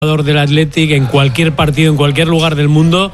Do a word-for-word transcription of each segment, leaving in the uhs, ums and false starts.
jugador del Athletic en cualquier partido, en cualquier lugar del mundo,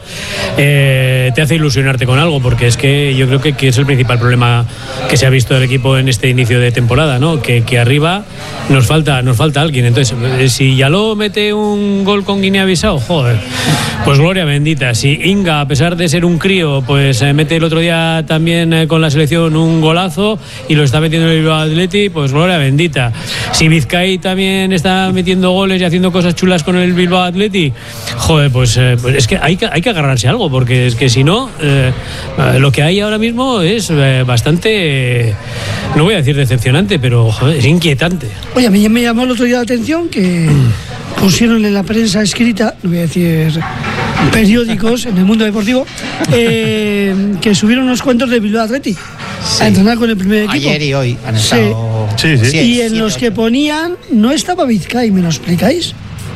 eh, te hace ilusionarte con algo, porque es que yo creo que, que es el principal problema que se ha visto del equipo en este inicio de temporada, ¿no? Que, que arriba nos falta, nos falta alguien. Entonces, si Yaló mete un gol con Guinea-Bissau, joder, pues gloria bendita. Si Inga, a pesar de ser un crío, pues eh, mete el otro día también eh, con la selección un golazo y lo está metiendo en el Bilbao Athletic, pues gloria bendita. Si Vizcay también está metiendo goles y haciendo cosas chulas con el Bilbao Athletic, joder, pues, eh, pues es que hay, que hay que agarrarse a algo, porque es que si no, eh, lo que hay ahora mismo es eh, bastante, eh, no voy a decir decepcionante, pero joder, es inquietante. Oye, a mí me llamó el otro día la atención que pusieron en la prensa escrita, no voy a decir periódicos, en el mundo deportivo, eh, que subieron unos cuentos de Bilbao Athletic. Sí. A entrenar con el primer equipo. Ayer y hoy han estado. Sí, sí, sí. Y en los que ponían, no estaba Vizcay, ¿me lo explicáis?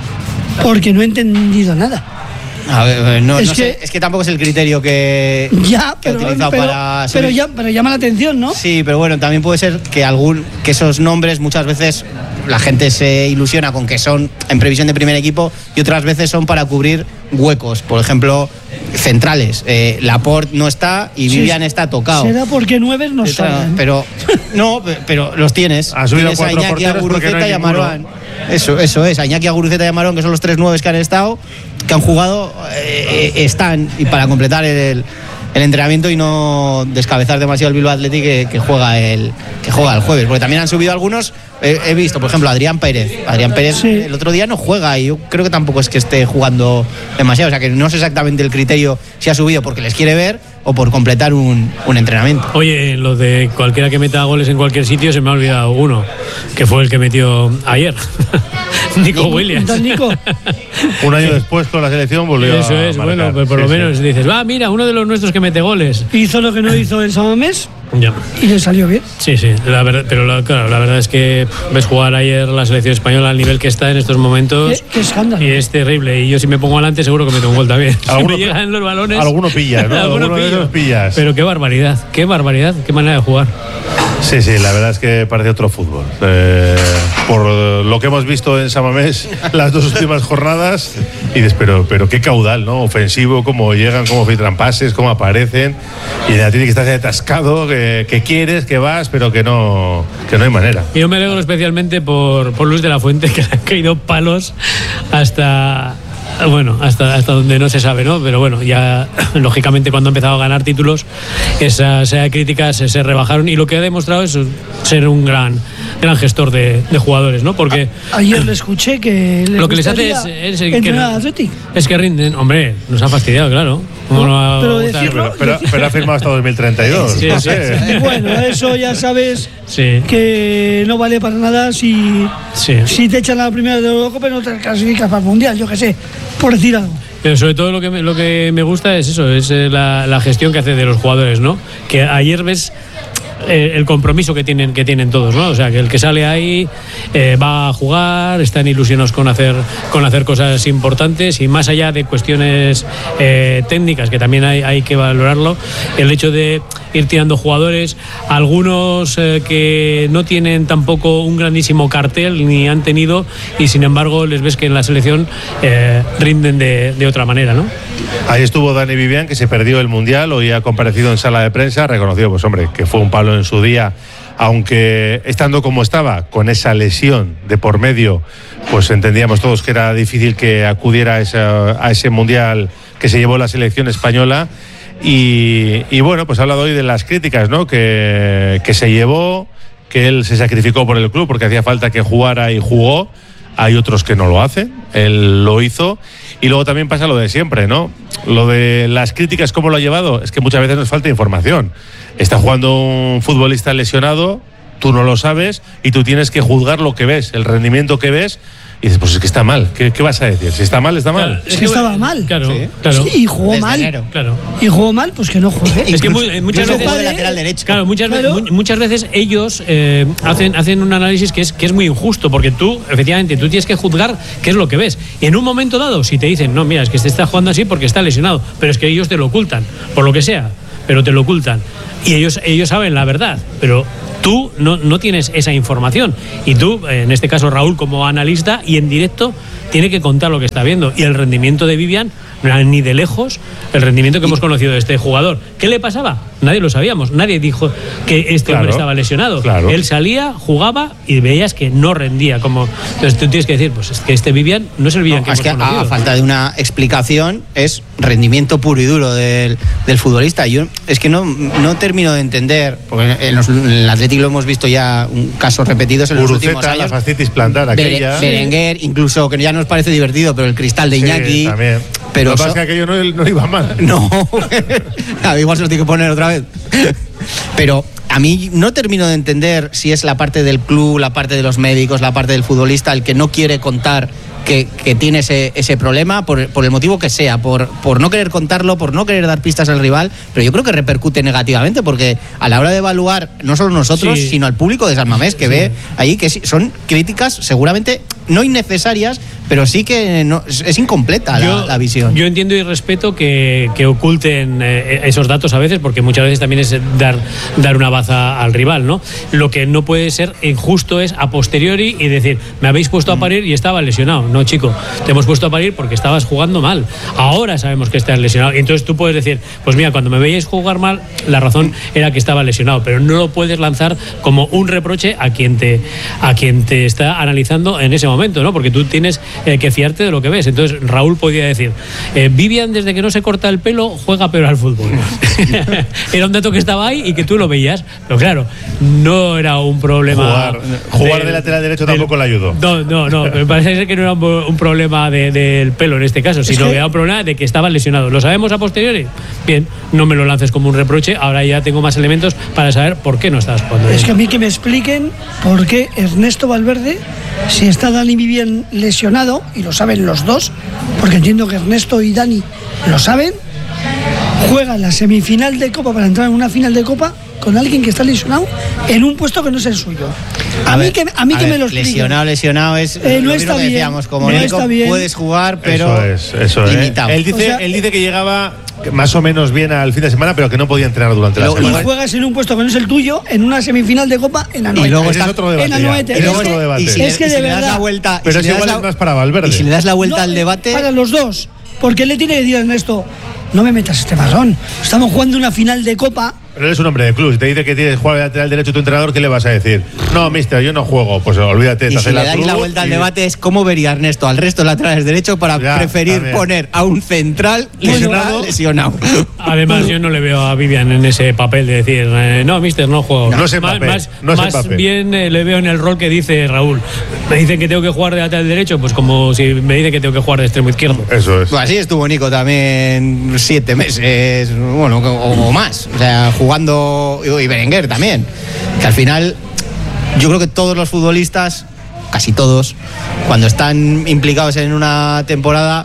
Porque no he entendido nada. A ver, no, es, no que, sé, es que tampoco es el criterio que, ya, que pero, he utilizado pero, para. Pero, ya, pero llama la atención, ¿no? Sí, pero bueno, también puede ser que algún que esos nombres muchas veces la gente se ilusiona con que son en previsión de primer equipo y otras veces son para cubrir huecos. Por ejemplo, centrales. Eh, Laporte no está y Vivian sí, está tocado. Será porque nueve no salen. Pero no, pero los tienes. Ha subido tienes cuatro a Iñaki, a Guruceta no y a Marouane. Eso, eso es. A Iñaki, a Guruceta y a Marouane, que son los tres nueves que han estado, que han jugado, eh, están, y para completar el, el entrenamiento y no descabezar demasiado el Bilbao Athletic que, que juega el que juega el jueves, porque también han subido algunos. He, he visto, por ejemplo, Adrián Pérez. Adrián Pérez sí. El otro día no juega y yo creo que tampoco es que esté jugando demasiado. O sea, que no sé exactamente el criterio si ha subido porque les quiere ver o por completar un, un entrenamiento. Oye, lo de cualquiera que meta goles en cualquier sitio, se me ha olvidado uno, que fue el que metió ayer. Nico Williams. Nico. Un año después con la selección volvió Eso es, a bueno, pues por sí, lo menos sí. dices, va, mira, uno de los nuestros que mete goles. Hizo lo que no hizo el Samamés. Ya. Y le salió bien. Sí, sí, la verdad, pero la, claro, la verdad es que ves jugar ayer la selección española al nivel que está en estos momentos. Qué, qué escándalo. Y es terrible. Y yo si me pongo adelante seguro que meto un gol también. Alguno, si me llegan los balones. Alguno pillas, ¿no? Alguno, alguno de esos pillas. Pero qué barbaridad, qué barbaridad, qué manera de jugar. Sí, sí, la verdad es que parece otro fútbol. Eh, por lo que hemos visto en Samamés las dos últimas jornadas, y dices, pero, pero qué caudal, ¿no? Ofensivo, cómo llegan, cómo filtran pases, cómo aparecen. Y la tiene que estar atascado, que, que quieres, que vas, pero que no, que no hay manera. Y yo me alegro especialmente por, por Luis de la Fuente, que le han caído palos hasta... Bueno, hasta, hasta donde no se sabe, ¿no? Pero bueno, ya lógicamente cuando ha empezado a ganar títulos, esas eh, críticas se, se rebajaron y lo que ha demostrado es ser un gran gran gestor de, de jugadores, ¿no? Porque a, ayer le escuché que le lo que les hace es, es, es, que, es que rinden. Hombre, nos ha fastidiado, claro. No, no ha, pero, decirlo, pero, pero, pero ha firmado hasta dos mil treinta y dos. Sí, no sí, sé. sí. Bueno, eso ya sabes sí. que no vale para nada si, sí. si te echan a la primera de Eurocopa y no te clasificas para el Mundial, yo qué sé, por decir algo. Pero sobre todo lo que me, lo que me gusta es eso, es la, la gestión que hace de los jugadores, ¿no? Que ayer ves eh, el compromiso que tienen que tienen todos, ¿no? O sea, que el que sale ahí eh, va a jugar, están ilusionados con hacer con hacer cosas importantes y más allá de cuestiones eh, técnicas, que también hay, hay que valorarlo, el hecho de ir tirando jugadores, algunos eh, que no tienen tampoco un grandísimo cartel ni han tenido, y sin embargo les ves que en la selección eh, rinden de, de otra manera, ¿no? Ahí estuvo Dani Vivian, que se perdió el Mundial, hoy ha comparecido en sala de prensa, reconoció, pues hombre, que fue un palo en su día, aunque estando como estaba, con esa lesión de por medio, pues entendíamos todos que era difícil que acudiera a, esa, a ese Mundial que se llevó la selección española. Y, y bueno, pues ha hablado hoy de las críticas, ¿no? Que, que se llevó, que él se sacrificó por el club porque hacía falta que jugara y jugó. Hay otros que no lo hacen, él lo hizo. Y luego también pasa lo de siempre, ¿no? Lo de las críticas, ¿cómo lo ha llevado? Es que muchas veces nos falta información. Está jugando un futbolista lesionado, tú no lo sabes y tú tienes que juzgar lo que ves, el rendimiento que ves. Y dices, pues es que está mal. ¿Qué, qué vas a decir? Si está mal, está mal. Claro, es que estaba mal. Claro, sí. claro. Sí, y jugó Desde mal. Enero. Claro. Y jugó mal, pues que no juegue. Es que muy, muchas veces jugó de lateral derecho. Claro, muchas, claro. Ve, muchas veces ellos eh, hacen, hacen un análisis que es, que es muy injusto, porque tú, efectivamente, tú tienes que juzgar qué es lo que ves. Y en un momento dado, si te dicen, no, mira, es que este está jugando así porque está lesionado, pero es que ellos te lo ocultan, por lo que sea. pero te lo ocultan. Y ellos, ellos saben la verdad, pero tú no, no tienes esa información. Y tú, en este caso Raúl, como analista y en directo, tiene que contar lo que está viendo. Y el rendimiento de Vivian no era ni de lejos el rendimiento que hemos conocido de este jugador. ¿Qué le pasaba? Nadie lo sabíamos. Nadie dijo que este claro, hombre estaba lesionado. Claro. Él salía, jugaba y veías que no rendía. Como... Entonces tú tienes que decir, pues es que este Vivian no es el Vivian No, que es hemos que conocido. a falta de una explicación es rendimiento puro y duro del, del futbolista. Yo es que no, no termino de entender, porque en, los, en el Atlético lo hemos visto ya un casos repetidos en los últimos Guruceta, la años. fascitis plantar aquella. Berenguer, incluso, que ya nos parece divertido, pero el cristal de Sí, Iñaki. también. Pero Lo que pasa so- es que aquello no, no iba mal. No, a igual se lo tiene que poner otra vez. Pero a mí no termino de entender si es la parte del club, la parte de los médicos, la parte del futbolista el que no quiere contar que, que tiene ese, ese problema, por, por el motivo que sea, por, por no querer contarlo, por no querer dar pistas al rival, pero yo creo que repercute negativamente, porque a la hora de evaluar no solo nosotros, Sí. sino al público de San Mamés, que Sí. ve ahí que sí, son críticas seguramente no innecesarias, pero sí que no, es, es incompleta la, Yo- la visión. Yo entiendo y respeto que, que oculten eh, esos datos a veces, porque muchas veces también es dar, dar una baza al rival, ¿no? Lo que no puede ser injusto es a posteriori y decir, me habéis puesto a parir y estaba lesionado. No, chico, te hemos puesto a parir porque estabas jugando mal. Ahora sabemos que estás lesionado. Y entonces tú puedes decir, pues mira, cuando me veíais jugar mal, la razón era que estaba lesionado, pero no lo puedes lanzar como un reproche a quien te, a quien te está analizando en ese momento, ¿no? Porque tú tienes eh, que fiarte de lo que ves. Entonces Raúl podía decir, eh, Vivian desde que no se corta el pelo juega peor al fútbol. Era un dato que estaba ahí y que tú lo veías, pero claro, no era un problema. Jugar, jugar de lateral derecho del- tampoco le ayudó. No, no, no, me parece ser que no era un, un problema de- del pelo en este caso, sino que- que era un problema de que estaba lesionado. ¿Lo sabemos a posteriori? Bien, no me lo lances como un reproche, ahora ya tengo más elementos para saber por qué no estabas jugando. Es que a mí que me expliquen por qué Ernesto Valverde, si está Dani Vivian lesionado, y lo saben los dos, porque entiendo que Ernesto y Dani lo saben, juega la semifinal de Copa para entrar en una final de Copa con alguien que está lesionado en un puesto que no es el suyo. A, mí ver, que, a mí a que ver, me lo expliquen. lesionado, lesionado es Eh, no lo está mismo que bien, decíamos, como no médico está bien. puedes jugar, pero eso es, eso es. limitado. Él dice, O sea, él dice que llegaba más o menos bien al fin de semana, pero que no podía entrenar durante la Luego- Y semana. juegas en un puesto que no es el tuyo en una semifinal de Copa en Anoeta. Y luego Ese es está- otro debate. en ya. Anoeta. Ese es Es otro que- debate. y si, Es que y de si le das verdad. la vuelta, y Pero si es le das igual la- es más para Valverde. Y si le das la vuelta No, al debate, Para los dos. Porque él le tiene que decir a Ernesto, no me metas este marrón. Estamos jugando una final de Copa. Pero él es un hombre de club. Si te dice que tienes que jugar de lateral derecho tu entrenador, ¿qué le vas a decir? No, mister, yo no juego. Pues olvídate de y si hacer le la dais cruz. la vuelta al y- debate es cómo vería Ernesto al resto de laterales derechos para Ya, preferir también. poner a un central Lesionado. lesionado. Además, yo no le veo a Vivian en ese papel de decir, eh, no, mister, no juego. No es más, Mbappé, más, no es más Mbappé. bien eh, le veo en el rol que dice Raúl. Me dicen que tengo que jugar de lateral derecho, pues como si me dicen que tengo que jugar de extremo izquierdo. Eso es. Pues así estuvo Nico también siete meses, bueno, o, o más. O sea, jugando. Y Berenguer también. Que al final, yo creo que todos los futbolistas, casi todos, cuando están implicados en una temporada,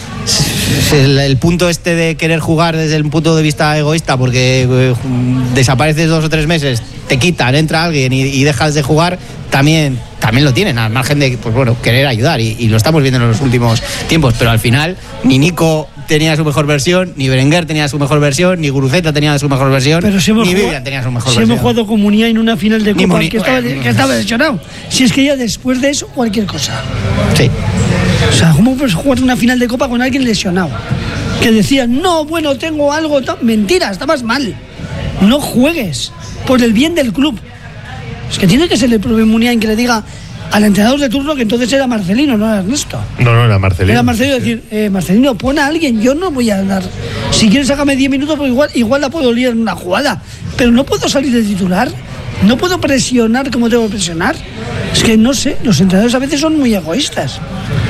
el, el punto este de querer jugar desde el punto de vista egoísta, porque eh, desapareces dos o tres meses, te quitan, entra alguien y, y dejas de jugar, también, también lo tienen, al margen de, pues bueno, querer ayudar, y, y lo estamos viendo en los últimos tiempos, pero al final ni Nico tenía su mejor versión, ni Berenguer tenía su mejor versión, ni Guruceta tenía su mejor versión, Pero si hemos ni jugado- Vivian tenía su mejor si versión. hemos jugado comunidad en una final de Ni Copa Moni- que estaba, que estaba lesionado. Si es que ya después de eso, cualquier cosa. Sí. O sea, ¿cómo puedes jugar una final de Copa con alguien lesionado? Que decía, no, bueno, tengo algo. to-". Mentira, estabas mal. No juegues por el bien del club. Es que tiene que ser el propio Muniain que le diga al entrenador de turno, que entonces era Marcelino, no era Ernesto. No, no, era Marcelino. Era Marcelino decir, eh, Marcelino, pon a alguien, yo no voy a dar. Si quieres, sácame diez minutos, porque igual, igual la puedo liar en una jugada. Pero no puedo salir de titular. No puedo presionar como tengo que presionar. Es que no sé, los entrenadores a veces son muy egoístas.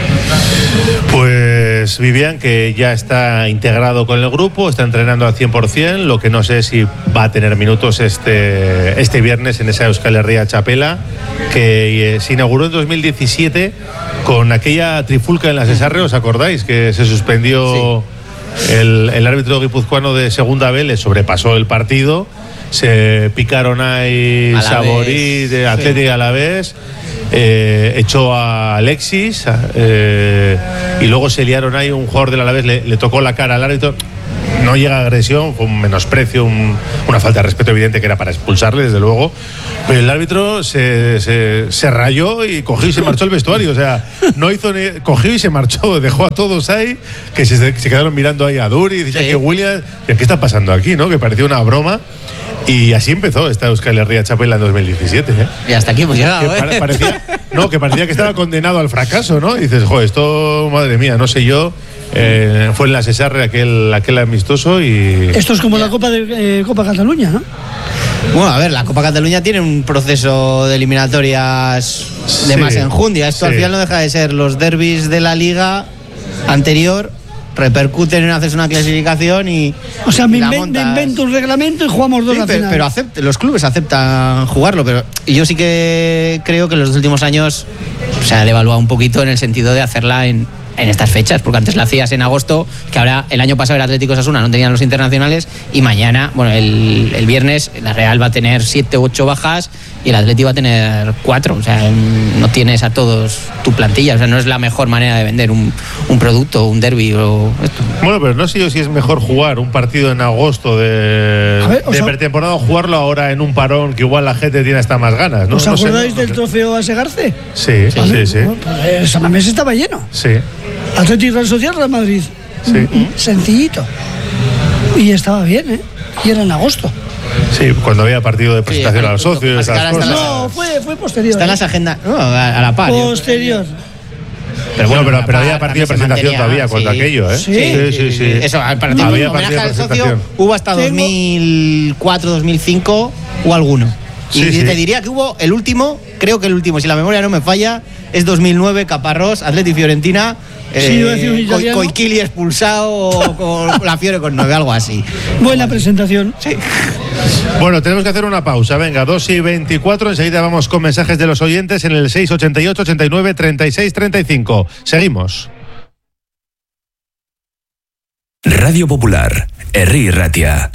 Pues Vivian, que ya está integrado con el grupo, está entrenando al cien por ciento, lo que no sé si va a tener minutos este, este viernes en esa Euskal Herria Chapela, que eh, se inauguró en dos mil diecisiete con aquella trifulca en las Esarre, ¿os acordáis? Que se suspendió el, el árbitro guipuzcoano de segunda B, le sobrepasó el partido, se picaron ahí Alavés. Saborí, de Atlético Sí. Alavés. Eh, echó a Alexis eh, y luego se liaron ahí, un jugador del Alavés le, le tocó la cara al árbitro. no llega agresión, fue un menosprecio, un, una falta de respeto evidente que era para expulsarle, desde luego, pero el árbitro se, se, se rayó y cogió y se marchó al vestuario, o sea, no hizo ni, cogió y se marchó, dejó a todos ahí, que se, se quedaron mirando ahí a Duri, dice que Williams, ¿qué está pasando aquí, no? Que parecía una broma. Y así empezó esta Euskal Herria Txapela en dos mil diecisiete, ¿eh? Y hasta aquí hemos llegado, que ¿eh? Parecía, no, que parecía que estaba condenado al fracaso, ¿no? Y dices, joder, esto, madre mía, no sé yo. Eh, fue en la Cesarre aquel, aquel amistoso y... Esto es como la Copa de eh, Copa Cataluña, ¿no? Bueno, a ver, la Copa Cataluña tiene un proceso de eliminatorias de Sí, más enjundia. Esto sí. al final no deja de ser los derbis de la liga anterior, repercuten en hacerse una clasificación y. O sea, y me, la inven- me montas. invento un reglamento y jugamos dos Sí, a pero, final. pero acept- los clubes aceptan jugarlo, pero yo sí que creo que en los últimos años se ha devaluado un poquito en el sentido de hacerla en, en estas fechas, porque antes la hacías en agosto, que ahora el año pasado el Atlético Osasuna no tenían los internacionales y mañana, bueno, el, el viernes la Real va a tener siete u ocho bajas y el Atlético va a tener cuatro, o sea, no tienes a todos tu plantilla, o sea, no es la mejor manera de vender un, un producto, un derbi o esto. Bueno, pero no sé yo si es mejor jugar un partido en agosto de, A ver, o de sea- pretemporada o jugarlo ahora en un parón que igual la gente tiene hasta más ganas, ¿no? ¿Os No sé, acordáis no del sé. trofeo a Segarce? Sí, sí, sí. sí. Bueno, pues San Mamés estaba lleno. Sí, Atlético Real Social, Real Madrid. sí. Mm, Sencillito. Y estaba bien, ¿eh? Y era en agosto. Sí, cuando había partido de presentación Sí, a los socios, más que esas ahora está cosas. la- No, fue, fue posterior. Está en ¿eh? las agendas, no, a, a la par. yo- Posterior. Pero Bueno, pero, la pero par había partido de también se presentación mantenía, todavía cuando sí. aquello, ¿eh? Sí. sí, sí. sí. Eso, al partido Había en homenaje partido de al socio presentación. hubo hasta Tengo- dos mil cuatro, dos mil cinco o alguno. Y Sí, sí. te diría que hubo el último, creo que el último, si la memoria no me falla, es dos mil nueve, Caparrós, Atleti Fiorentina. Sí, iba a decir un eh, italiano. Coiquili expulsado o con la Fiore con nueve, algo así. Buena presentación. Sí. Bueno, tenemos que hacer una pausa. Venga, dos y veinticuatro. Enseguida vamos con mensajes de los oyentes en el seis ochenta y ocho, ochenta y nueve, treinta y seis, treinta y cinco. Seguimos. Radio Popular, Herri Ratia.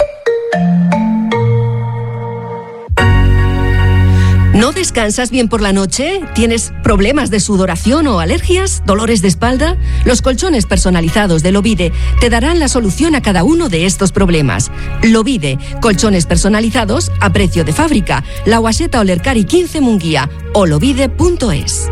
¿No descansas bien por la noche? ¿Tienes problemas de sudoración o alergias? ¿Dolores de espalda? Los colchones personalizados de Lovide te darán la solución a cada uno de estos problemas. Lovide, colchones personalizados a precio de fábrica. La Guaseta Olercari quince Munguía o lovide punto es.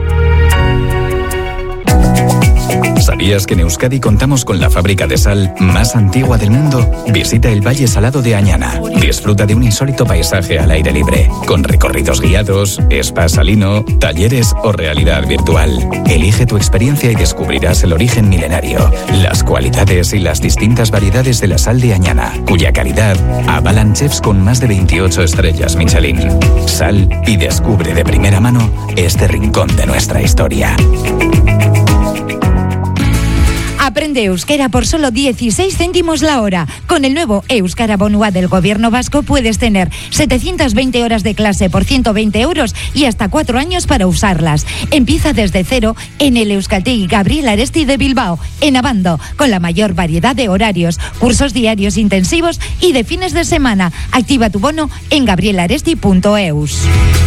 ¿Sabías que en Euskadi contamos con la fábrica de sal más antigua del mundo? Visita el Valle Salado de Añana. Disfruta de un insólito paisaje al aire libre, con recorridos guiados, spa salino, talleres o realidad virtual. Elige tu experiencia y descubrirás el origen milenario, las cualidades y las distintas variedades de la sal de Añana, cuya calidad avalan chefs con más de veintiocho estrellas Michelin. Sal y descubre de primera mano este rincón de nuestra historia. Aprende euskera por solo dieciséis céntimos la hora. Con el nuevo Euskara Bonua del Gobierno Vasco puedes tener setecientas veinte horas de clase por ciento veinte euros y hasta cuatro años para usarlas. Empieza desde cero en el Euskaltegi Gabriel Aresti de Bilbao, en Abando, con la mayor variedad de horarios, cursos diarios intensivos y de fines de semana. Activa tu bono en gabrielaresti punto eus.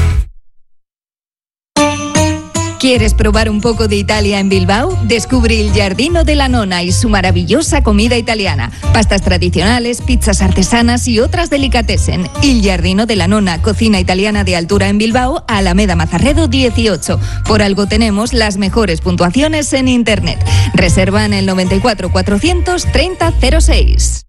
¿Quieres probar un poco de Italia en Bilbao? Descubre il Giardino della Nonna y su maravillosa comida italiana. Pastas tradicionales, pizzas artesanas y otras delicatessen. Il Giardino della Nonna, cocina italiana de altura en Bilbao, Alameda Mazarredo dieciocho. Por algo tenemos las mejores puntuaciones en internet. Reserva en el noventa y cuatro cuatrocientos treinta cero seis.